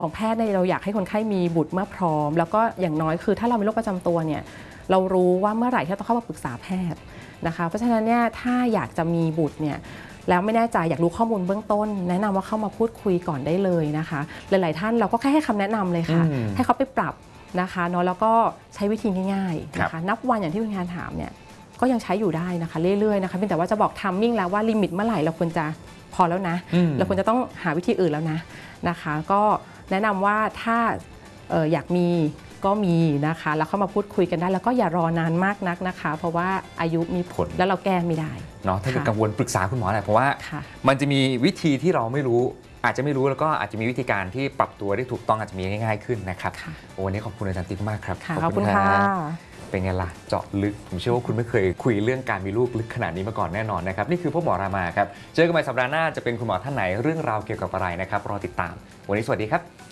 ของแพทย์เนี่ยเราอยากให้คนไข้มีบุตรเมื่อพร้อมแล้วก็อย่างน้อยคือถ้าเรามีโรคประจำตัวเนี่ยเรารู้ว่าเมื่อไหร่ที่เราต้องเข้ามาปรึกษาแพทย์นะคะเพราะฉะนั้นเนี่ยถ้าอยากจะมีบุตรเนี่ยแล้วไม่แน่ใจอยากรู้ข้อมูลเบื้องต้นแนะนำว่าเข้ามาพูดคุยก่อนได้เลยนะคะหลายๆท่านเราก็แค่ให้คำแนะนำเลยค่ะให้เขาไปปรับนะคะเนาะแล้วก็ใช้วิธีง่ายๆนะคะนับวันอย่างที่คุณงานถามเนี่ยก็ยังใช้อยู่ได้นะคะเรื่อยๆนะคะเพียงแต่ว่าจะบอกทัมมิ่งแล้วว่าลิมิตเมื่อไหร่เราควรจะพอแล้วนะเราควรจะต้องหาวิธีอื่นแล้วนะคะก็แนะนำว่าถ้าอยากมีก็มีนะคะแล้วเข้ามาพูดคุยกันได้แล้วก็อย่ารอนานมากนักนะคะเพราะว่าอายุมีผลแล้วเราแก้ไม่ได้เนาะถ้าเกิดกังวลปรึกษาคุณหมอหน่อยเพราะว่ามันจะมีวิธีที่เราไม่รู้อาจจะไม่รู้แล้วก็อาจจะมีวิธีการที่ปรับตัวได้ถูกต้องอาจจะมีง่ายๆขึ้นนะครับวันนี้ขอบคุณอาจารย์ติ๊กมากครับขอบคุณค่ะเป็นไงล่ะเจาะลึกผมเชื่อว่าคุณไม่เคยคุยเรื่องการมีลูกลึกขนาดนี้มาก่อนแน่นอนนะครับนี่คือพ่อหมอรามาครับเจอกันใหม่สัปดาห์หน้าจะเป็นคุณหมอท่านไหนเรื่องราวเกี่ยวกับอะไรนะครับรอติดตามวันนี้สวัสดีครับ